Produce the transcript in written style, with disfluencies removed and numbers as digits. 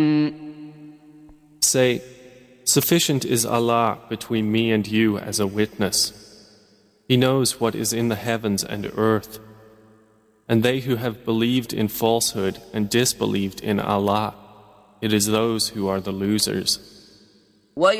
Say, sufficient is Allah between me and you as a witness. He knows what is in the heavens and earth. And they who have believed in falsehood and disbelieved in Allah, it is those who are the losers.